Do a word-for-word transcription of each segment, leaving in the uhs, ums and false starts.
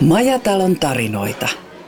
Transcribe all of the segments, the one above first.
Majatalon tarinoita.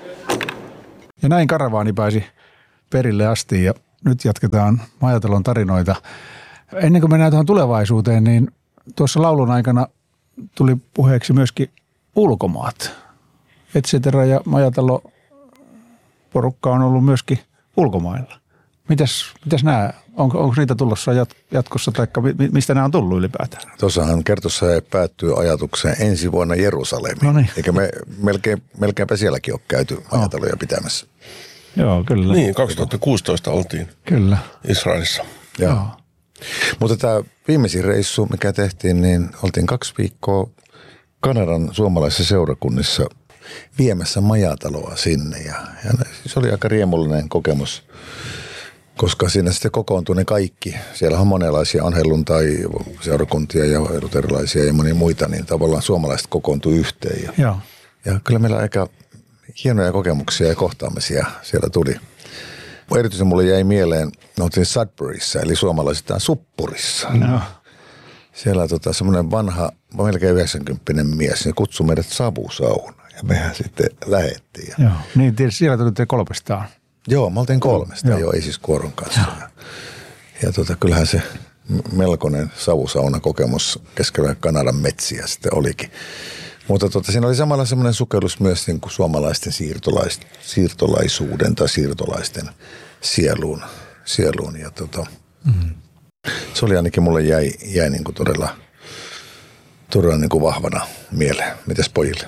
Ja näin karavaani pääsi perille asti ja nyt jatketaan Majatalon tarinoita. Ennen kuin mennään tuohon tulevaisuuteen, niin tuossa laulun aikana tuli puheeksi myöskin ulkomaat. Et cetera ja Majatalo porukka on ollut myöskin ulkomailla. Mitäs, mitäs nämä, onko, onko niitä tulossa jatkossa tai mistä nämä on tullut ylipäätään? Tuossahan kertossa päättyy ajatukseen ensi vuonna Jerusalemiin. No niin. Eikä me melkein, melkeinpä sielläkin ole käyty Majataloja pitämässä. Joo, kyllä. Niin, kaksituhattakuusitoista oltiin kyllä. Israelissa. Joo. Joo. Mutta tämä viimeisin reissu, mikä tehtiin, niin oltiin kaksi viikkoa Kanadan suomalaisissa seurakunnissa viemässä Majataloa sinne. Ja, ja se oli aika riemullinen kokemus, koska siinä sitten kokoontui ne kaikki. Siellä on monenlaisia anhelluntai-seurakuntia ja luterilaisia ja monia muita, niin tavallaan suomalaiset kokoontui yhteen. Ja, Joo. ja kyllä meillä aika hienoja kokemuksia ja kohtaamisia siellä tuli. Erityisesti mulle jäi mieleen, me oltiin Sudburyssa, eli suomalaisittain Suppurissa. No. Siellä tota, semmoinen vanha, melkein yhdeksänkymppinen mies, ne kutsui meidät savusaunaan ja mehän sitten lähettiin. Ja... Joo, niin tietysti siellä tulitte kolmestaan. Joo, me oltiin kolmesta, joo, joo ei siis kuoron kanssa. Ja, ja tota, kyllähän se melkoinen savusaunakokemus keskellä Kanadan metsiä sitten olikin. Mutta tota, siinä oli samalla semmoinen sukellus myös niin kuin suomalaisten siirtolais, siirtolaisuuden tai siirtolaisten sieluun. sieluun. Ja tota, mm. se oli ainakin mulle jäi, jäi niin kuin todella, todella niin kuin vahvana mieleen. Mites pojille?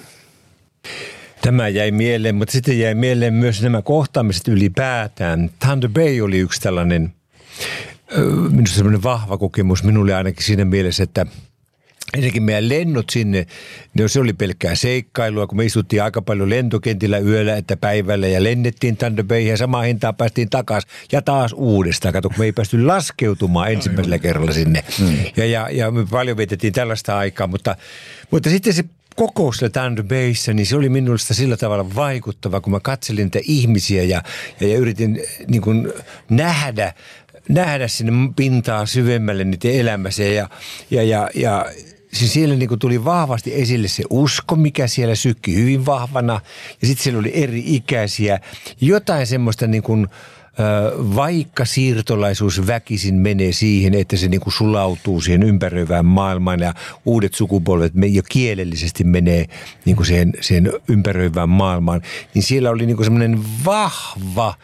Tämä jäi mieleen, mutta sitten jäi mieleen myös nämä kohtaamiset ylipäätään. Thunder Bay oli yksi tällainen, minusta semmoinen vahva kokemus minulle ainakin siinä mielessä, että ensinnäkin meidän lennot sinne, no se oli pelkkää seikkailua, kun me istuttiin aika paljon lentokentillä yöllä, että päivällä ja lennettiin Thunder Bayhin ja samaan hintaan päästiin takaisin ja taas uudestaan. Kato, kun me ei päästy laskeutumaan ensimmäisellä kerralla sinne. Hmm. Ja, ja, ja me paljon vietettiin tällaista aikaa, mutta, mutta sitten se kokous Thunder Bayssä, niin se oli minusta sillä tavalla vaikuttava, kun mä katselin niitä ihmisiä ja, ja, ja yritin niin kuin nähdä, nähdä sinne pintaa syvemmälle niiden elämässä ja, ja, ja, ja siis siellä niin kuin tuli vahvasti esille se usko, mikä siellä sykki hyvin vahvana ja sitten siellä oli eri ikäisiä, jotain semmoista niin kuin vaikka siirtolaisuus väkisin menee siihen, että se niinku sulautuu siihen ympäröivään maailmaan ja uudet sukupolvet jo kielellisesti menee niinku siihen, siihen ympäröivään maailmaan, niin siellä oli niinku semmoinen vahva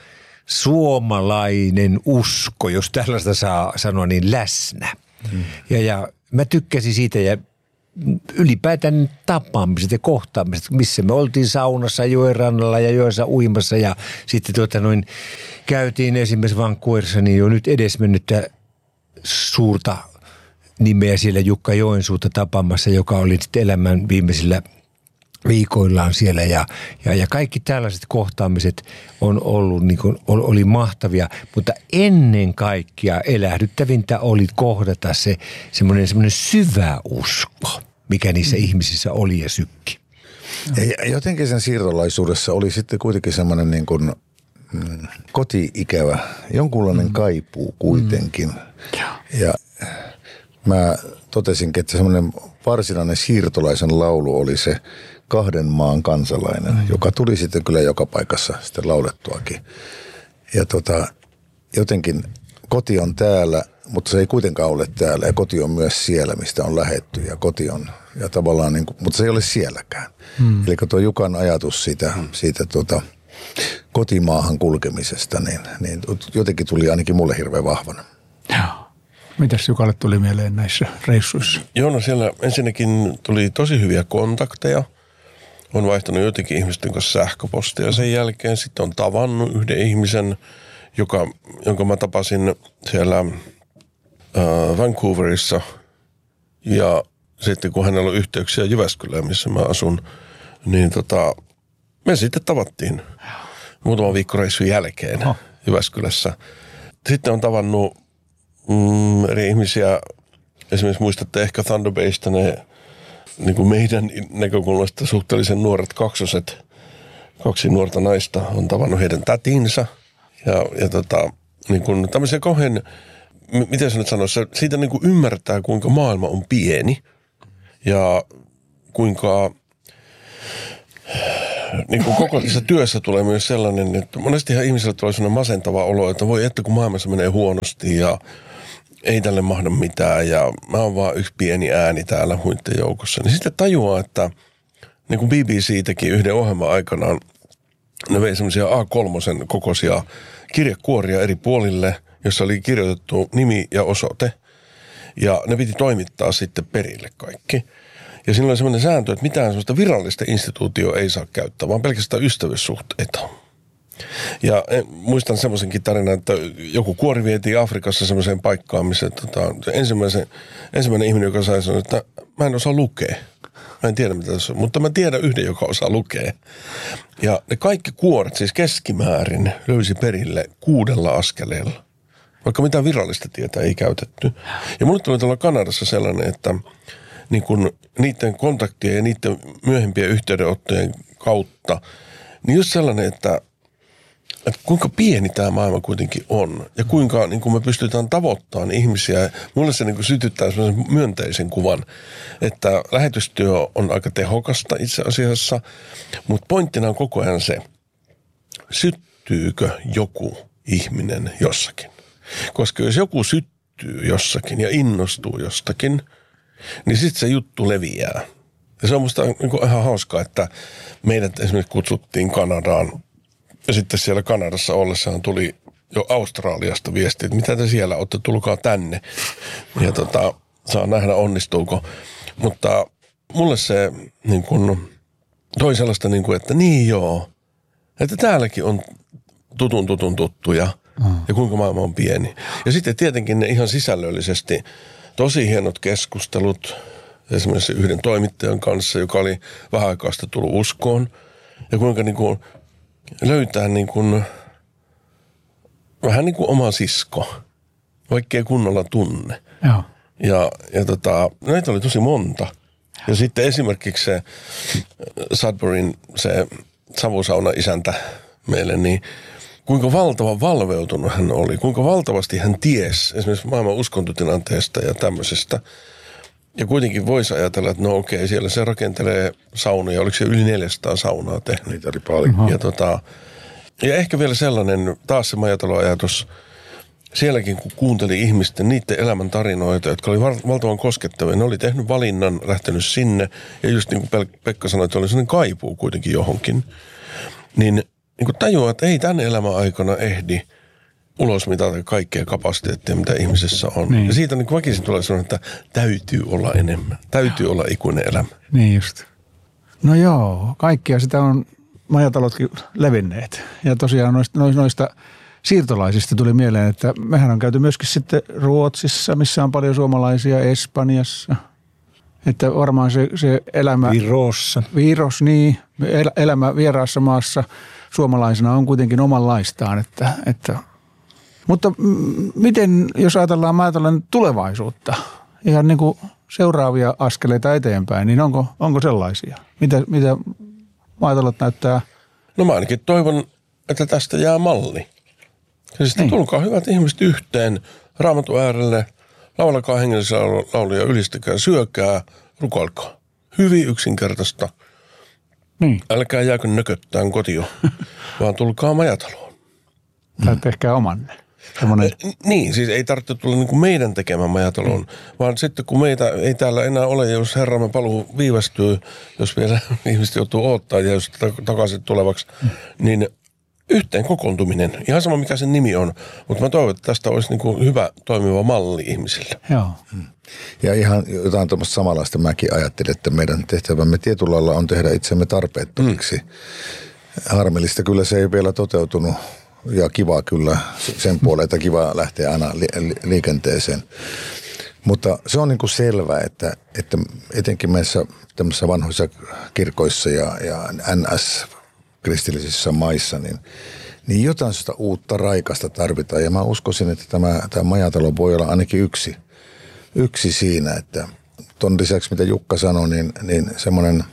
suomalainen usko, jos tällaista saa sanoa, niin läsnä. Hmm. Ja, ja mä tykkäsin siitä ja ylipäätään tapaamiset ja kohtaamiset, missä me oltiin saunassa joen rannalla ja joessa uimassa ja sitten tuota noin käytiin esimerkiksi Vancouverissa niin jo nyt edesmennyttä suurta nimeä siellä Jukka Joensuuta tapaamassa, joka oli sitten elämän viimeisillä viikoillaan siellä ja, ja, ja kaikki tällaiset kohtaamiset on ollut, niin kuin, oli mahtavia, mutta ennen kaikkea elähdyttävintä oli kohdata se semmoinen, semmoinen syvä usko, mikä niissä mm. ihmisissä oli ja sykki. Ja jotenkin sen siirtolaisuudessa oli sitten kuitenkin semmoinen niin kuin mm, koti-ikävä, jonkunlainen mm. kaipuu kuitenkin. Mm. Ja mä totesinkin, että semmoinen varsinainen siirtolaisen laulu oli se kahden maan kansalainen, mm. joka tuli sitten kyllä joka paikassa sitten laulettuakin. Ja tota, jotenkin koti on täällä, mutta se ei kuitenkaan ole täällä. Ja koti on myös siellä, mistä on lähetty. Ja koti on, ja tavallaan niin kuin, mutta se ei ole sielläkään. Mm. Eli tuo Jukan ajatus siitä, siitä tuota, kotimaahan kulkemisesta, niin, niin jotenkin tuli ainakin mulle hirveän vahvana. Joo. Mitäs Jukalle tuli mieleen näissä reissuissa? Joo, no siellä ensinnäkin tuli tosi hyviä kontakteja. On vaihtanut jotenkin ihmisten kanssa sähköpostia. Sen jälkeen sitten on tavannut yhden ihmisen, joka, jonka mä tapasin siellä äh, Vancouverissa. Ja sitten kun hänellä on yhteyksiä Jyväskylään, missä mä asun, niin tota, me sitten tavattiin muutaman viikkoreissun jälkeen oh. Jyväskylässä. Sitten on tavannut mm, eri ihmisiä. Esimerkiksi muistatte ehkä Thunder Baysta ne niin kuin meidän näkökulmasta suhteellisen nuoret kaksoset, kaksi nuorta naista on tavannut heidän tätinsä. Ja, ja tota, niin kuin tämmöisiä kauhean, miten se nyt sanoisi, siitä niin kuin ymmärtää, kuinka maailma on pieni ja kuinka niin kuin koko tässä työssä tulee myös sellainen, että monestihan ihmisellä tulee sellainen masentava olo, että voi että kun maailmassa menee huonosti ja ei tälle mahda mitään ja mä oon vaan yksi pieni ääni täällä muiden joukossa. Niin sitten tajuaa, että niin kuin B B C teki yhden ohjelman aikanaan, ne vei semmoisia A kolme kokoisia kirjekuoria eri puolille, jossa oli kirjoitettu nimi ja osoite. Ja ne piti toimittaa sitten perille kaikki. Ja siinä oli semmoinen sääntö, että mitään semmoista virallista instituutioa ei saa käyttää, vaan pelkästään ystävyyssuhteita. Ja muistan semmoisenkin tarinan, että joku kuori vietiin Afrikassa semmoiseen paikkaan, missä tota, ensimmäisen, ensimmäinen ihminen, joka sai sanoa, että mä en osaa lukea. Mä en tiedä, mitä tässä on, mutta mä tiedän yhden, joka osaa lukea. Ja ne kaikki kuoret, siis keskimäärin, löysi perille kuudella askeleella. Vaikka mitään virallista tietä ei käytetty. Ja mulle tuli tuolla Kanadassa sellainen, että niin kun niiden kontaktien ja niiden myöhempien yhteydenottojen kautta, niin just sellainen, että, että kuinka pieni tämä maailma kuitenkin on. Ja kuinka niin kun me pystytään tavoittamaan ihmisiä. Mulle se niin kun sytyttää sellaisen myönteisen kuvan, että lähetystyö on aika tehokasta itse asiassa. Mutta pointtina on koko ajan se, syttyykö joku ihminen jossakin. Koska jos joku syttyy jossakin ja innostuu jostakin, niin sitten se juttu leviää. Ja se on musta niin ihan hauskaa, että meidät esimerkiksi kutsuttiin Kanadaan. Ja sitten siellä Kanadassa ollessaan tuli jo Australiasta viesti, että mitä te siellä olette, tulkaa tänne. Ja tota, saa nähdä onnistuuko. Mutta mulle se niin kun, toi sellaista, niin kun, että niin joo, että täälläkin on tutun tutun tuttuja. Ja kuinka maailma on pieni. Ja sitten tietenkin ne ihan sisällöllisesti tosi hienot keskustelut esimerkiksi yhden toimittajan kanssa, joka oli vähän aikaa sitten tullut uskoon. Ja kuinka niin kuin löytää niin kuin, vähän niin kuin oma sisko, vaikkei kunnolla tunne. Joo. Ja, ja tota, näitä oli tosi monta. Ja sitten esimerkiksi se Sudburyn se savusauna-isäntä meille, niin kuinka valtavan valveutunut hän oli, kuinka valtavasti hän tiesi esimerkiksi maailman uskontotilanteesta ja tämmöisestä. Ja kuitenkin voisi ajatella, että no okei, siellä se rakentelee saunoja, oliko se yli neljäsataa saunaa tehnyt. Niitä oli paljon. Ja, tota, ja ehkä vielä sellainen, taas se majataloajatus, sielläkin kun kuunteli ihmisten, niiden elämän tarinoita, jotka oli valtavan koskettavia, ne oli tehnyt valinnan, lähtenyt sinne, ja just niin kuin Pekka sanoi, että oli sellainen kaipuu kuitenkin johonkin, niin niin kun tajuaa, että ei tämän elämän aikana ehdi ulos mitata kaikkea kapasiteettia, mitä ihmisessä on. Niin. Ja siitä niin väkisin tulee sellainen, että täytyy olla enemmän. Täytyy olla ikuinen elämä. Niin just. No joo, kaikkia sitä on majatalotkin levinneet. Ja tosiaan noista, noista siirtolaisista tuli mieleen, että mehän on käyty myöskin sitten Ruotsissa, missä on paljon suomalaisia, Espanjassa. Että varmaan se, se elämä... Virossa. Viros, niin. El, elämä vieraassa maassa suomalaisena on kuitenkin omanlaistaan. Että, että. Mutta m- miten, jos ajatellaan maatalouden tulevaisuutta, ihan niin kuin seuraavia askeleita eteenpäin, niin onko, onko sellaisia? Mitä, mitä maatalot näyttää? No mä ainakin toivon, että tästä jää malli. Ja sitten niin. Tulkaa hyvät ihmiset yhteen Raamatun äärelle, laulakaa hengellisiä lauluja, ylistäkää, syökää, rukoilkaa. Hyvin yksinkertaista. Niin. Älkää jääkö nököttään kotiin, vaan tulkaa majataloon. Tai tehkää omanne. Semmoinen. Niin, siis ei tarvitse tulla niin kuin meidän tekemään majataloon, mm. vaan sitten kun meitä ei täällä enää ole, jos Herramme paluu viivästyy, jos vielä ihmiset joutuu odottaa ja jos takaisin tulevaksi, mm. niin yhteen kokoontuminen, ihan sama mikä sen nimi on, mutta mä toivon, että tästä olisi niin kuin hyvä toimiva malli ihmisille. Joo. Mm. Ja ihan jotain tuommoista samanlaista mäkin ajattelin, että meidän tehtävämme tietyllä lailla on tehdä itsemme tarpeettomiksi. Mm. Harmillista kyllä se ei vielä toteutunut. Ja kiva kyllä sen puolelta, että kiva lähteä aina li- liikenteeseen. Mutta se on niin kuin selvä, että, että etenkin meissä tämmöisissä vanhoissa kirkoissa ja, ja N S-kristillisissä maissa, niin, niin jotain sitä uutta raikasta tarvitaan. Ja mä uskoisin, että tämä, tämä majatalo voi olla ainakin yksi, yksi siinä, että ton lisäksi mitä Jukka sanoi, niin, niin semmoinen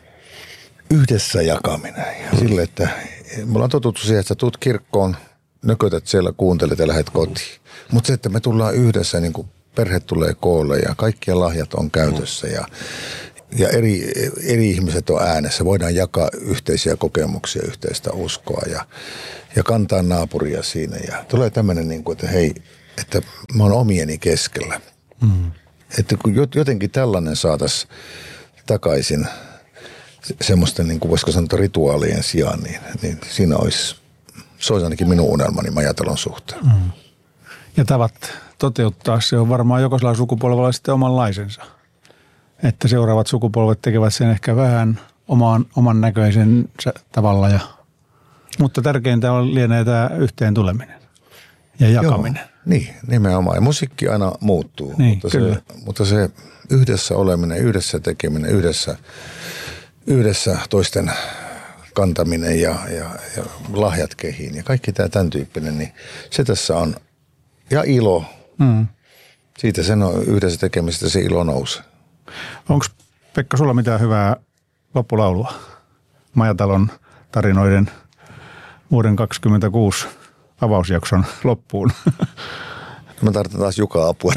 yhdessä jakaminen. Ja sille, että me ollaan totuttu siihen, että sä tuut kirkkoon, nökötät siellä, kuuntelet ja lähdet kotiin. Mutta se, että me tullaan yhdessä, niin kuin perhe tulee koolle ja kaikkien lahjat on käytössä ja, ja eri, eri ihmiset on äänessä. Voidaan jakaa yhteisiä kokemuksia, yhteistä uskoa ja, ja kantaa naapuria siinä. Ja tulee tämmöinen, niin kuin, että hei, että mä oon omieni keskellä. Mm. Että kun jotenkin tällainen saataisiin takaisin semmoisten, niin kuin voisiko sanoa, rituaalien sijaan, niin, niin siinä olisi, se olisi ainakin minun unelmani Majatalon suhteen. Mm. Ja tavat toteuttaa se on varmaan jokaisella sukupolvella sitten omanlaisensa. Että seuraavat sukupolvet tekevät sen ehkä vähän oman, oman näköisen tavalla. Ja, mutta tärkeintä on lienee tämä yhteen tuleminen ja jakaminen. Joo, niin, nimenomaan. Ja musiikki aina muuttuu, niin, mutta, se, mutta se yhdessä oleminen, yhdessä tekeminen, yhdessä, yhdessä toisten kantaminen ja, ja, ja lahjat kehiin ja kaikki tämä tämän tyyppinen, niin se tässä on. Ja ilo. Mm. Siitä sen on yhdessä tekemisestä se ilo nousee. Onko Pekka sulla mitään hyvää loppulaulua Majatalon tarinoiden vuoden kaksikymmentäkuusi avausjakson loppuun? Mä tarvitaan taas Jukaa apua.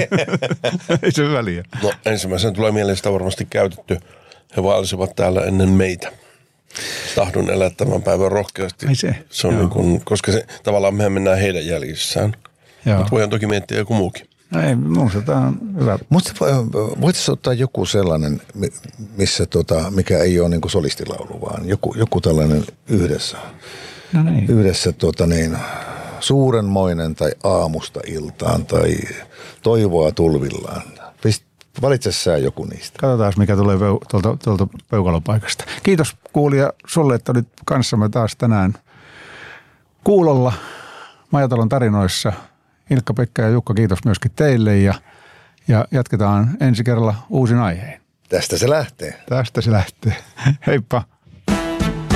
Ei se väliä. No ensimmäisen tulee mieleen sitä varmasti käytetty. He vaelsivat täällä ennen meitä. Tahdon elää tämän päivän rohkeasti. Ei se. Se on niin kuin, koska se, tavallaan mehän mennään heidän jäljissään. Mutta voidaan toki miettiä joku muukin. No ei, minusta tämä on hyvä. Mutta voitaisiin ottaa joku sellainen, missä tota, mikä ei ole niin kuin solistilaulu, vaan joku, joku tällainen yhdessä. No niin. Yhdessä tota niin, suurenmoinen tai aamusta iltaan tai toivoa tulvillaan. Pist, valitse sä joku niistä. Katsotaan, mikä tulee tuolta, tuolta peukalopaikasta. Kiitos kuulija sulle, että olit kanssamme taas tänään kuulolla Majatalon tarinoissa. Ilkka, Pekka ja Jukka, kiitos myöskin teille ja, ja jatketaan ensi kerralla uusin aiheen. Tästä se lähtee. Tästä se lähtee. Heippa.